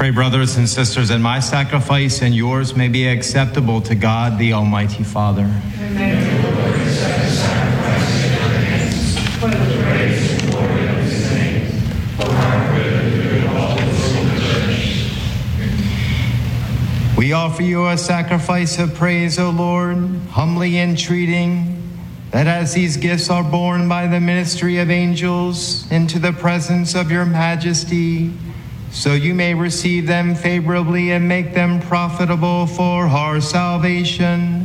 Pray, brothers and sisters, that my sacrifice and yours may be acceptable to God, the Almighty Father. Amen. We offer you a sacrifice of praise, O Lord, humbly entreating that as these gifts are borne by the ministry of angels into the presence of your majesty, so you may receive them favorably and make them profitable for our salvation.